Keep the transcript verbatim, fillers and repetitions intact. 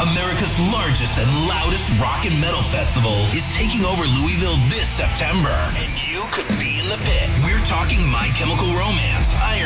America's largest and loudest rock and metal festival, is taking over Louisville this September. And you could be in the pit. We're talking My Chemical Romance, Iron